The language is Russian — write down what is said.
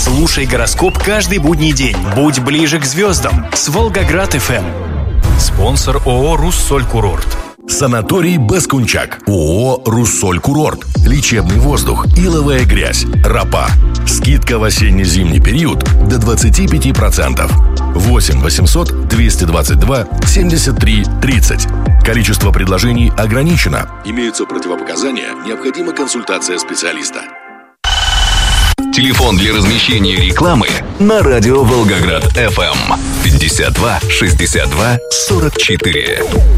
Слушай гороскоп каждый будний день. Будь ближе к звездам с Волгоград ФМ. Спонсор ООО «Руссоль-Курорт». Санаторий Баскунчак. ООО «Руссоль-Курорт». Лечебный воздух, иловая грязь, ропа. Скидка в осенне-зимний период до 25%. 8 800 222 73 30. Количество предложений ограничено. Имеются противопоказания. Необходима консультация специалиста. Телефон для размещения рекламы на радио Волгоград FM 52 62 44.